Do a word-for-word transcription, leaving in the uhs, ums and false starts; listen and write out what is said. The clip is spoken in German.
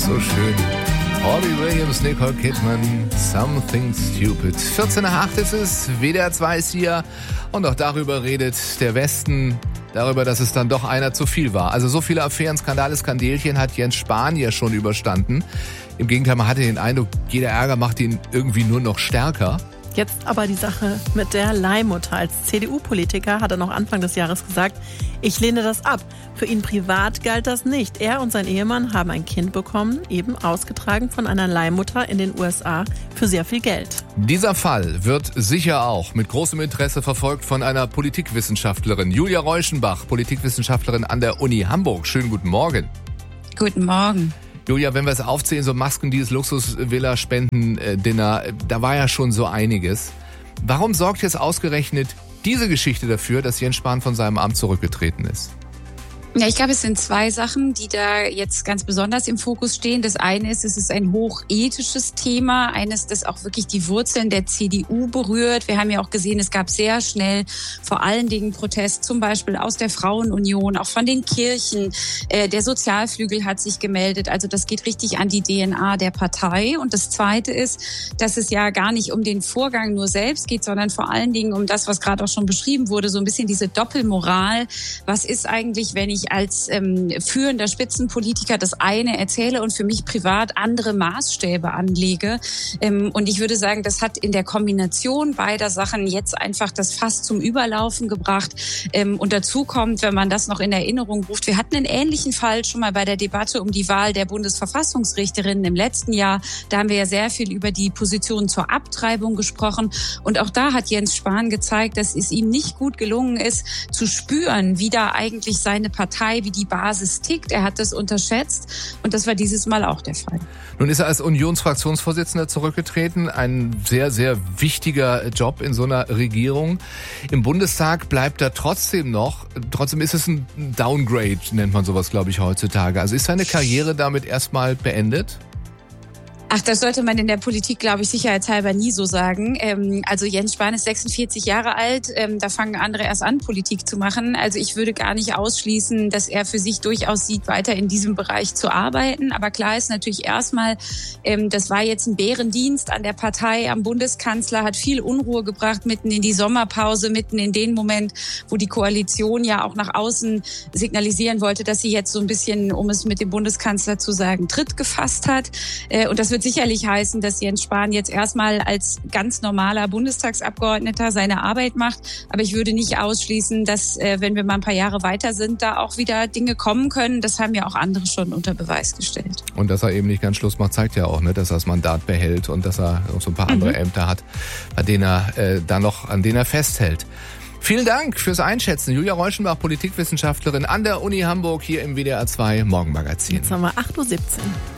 so schön. Robbie Williams, Nicole Kidman, Something Stupid. vierzehn nach acht ist es, W D R zwei ist hier und auch darüber redet der Westen, darüber, dass es dann doch einer zu viel war. Also so viele Affären, Skandale, Skandelchen hat Jens Spahn ja schon überstanden. Im Gegenteil, man hatte den Eindruck, jeder Ärger macht ihn irgendwie nur noch stärker. Jetzt aber die Sache mit der Leihmutter. Als C D U-Politiker hat er noch Anfang des Jahres gesagt, ich lehne das ab. Für ihn privat galt das nicht. Er und sein Ehemann haben ein Kind bekommen, eben ausgetragen von einer Leihmutter in den U S A für sehr viel Geld. Dieser Fall wird sicher auch mit großem Interesse verfolgt von einer Politikwissenschaftlerin. Julia Reuschenbach, Politikwissenschaftlerin an der Uni Hamburg. Schönen guten Morgen. Guten Morgen. Julia, wenn wir es aufzählen, so Masken, dieses Luxus-Villa-Spenden-Dinner, da war ja schon so einiges. Warum sorgt jetzt ausgerechnet diese Geschichte dafür, dass Jens Spahn von seinem Amt zurückgetreten ist? Ja, ich glaube, es sind zwei Sachen, die da jetzt ganz besonders im Fokus stehen. Das eine ist, es ist ein hochethisches Thema, eines, das auch wirklich die Wurzeln der C D U berührt. Wir haben ja auch gesehen, es gab sehr schnell vor allen Dingen Protest, zum Beispiel aus der Frauenunion, auch von den Kirchen. Äh, der Sozialflügel hat sich gemeldet. Also das geht richtig an die D N A der Partei. Und das Zweite ist, dass es ja gar nicht um den Vorgang nur selbst geht, sondern vor allen Dingen um das, was gerade auch schon beschrieben wurde, so ein bisschen diese Doppelmoral. Was ist eigentlich, wenn ich als ähm, führender Spitzenpolitiker das eine erzähle und für mich privat andere Maßstäbe anlege. Ähm, und ich würde sagen, das hat in der Kombination beider Sachen jetzt einfach das Fass zum Überlaufen gebracht. Ähm, und dazu kommt, wenn man das noch in Erinnerung ruft, wir hatten einen ähnlichen Fall schon mal bei der Debatte um die Wahl der Bundesverfassungsrichterinnen im letzten Jahr. Da haben wir ja sehr viel über die Position zur Abtreibung gesprochen. Und auch da hat Jens Spahn gezeigt, dass es ihm nicht gut gelungen ist, zu spüren, wie da eigentlich seine Partei, wie die Basis tickt. Er hat das unterschätzt und das war dieses Mal auch der Fall. Nun ist er als Unionsfraktionsvorsitzender zurückgetreten. Ein sehr, sehr wichtiger Job in so einer Regierung. Im Bundestag bleibt er trotzdem noch. Trotzdem ist es ein Downgrade, nennt man sowas, glaube ich, heutzutage. Also ist seine Karriere damit erstmal beendet? Ach, das sollte man in der Politik, glaube ich, sicherheitshalber nie so sagen. Ähm, also Jens Spahn ist sechsundvierzig Jahre alt, ähm, da fangen andere erst an, Politik zu machen. Also ich würde gar nicht ausschließen, dass er für sich durchaus sieht, weiter in diesem Bereich zu arbeiten. Aber klar ist natürlich erstmal, ähm, das war jetzt ein Bärendienst an der Partei, am Bundeskanzler, hat viel Unruhe gebracht, mitten in die Sommerpause, mitten in den Moment, wo die Koalition ja auch nach außen signalisieren wollte, dass sie jetzt so ein bisschen, um es mit dem Bundeskanzler zu sagen, Tritt gefasst hat. Äh, und das wird sicherlich heißen, dass Jens Spahn jetzt erstmal als ganz normaler Bundestagsabgeordneter seine Arbeit macht. Aber ich würde nicht ausschließen, dass, äh, wenn wir mal ein paar Jahre weiter sind, da auch wieder Dinge kommen können. Das haben ja auch andere schon unter Beweis gestellt. Und dass er eben nicht ganz Schluss macht, zeigt ja auch, ne, dass er das Mandat behält und dass er noch so ein paar andere mhm. Ämter hat, bei denen er äh, da noch, an denen er festhält. Vielen Dank fürs Einschätzen. Julia Reuschenbach, Politikwissenschaftlerin an der Uni Hamburg, hier im W D R zwei Morgenmagazin. Jetzt haben wir acht Uhr siebzehn.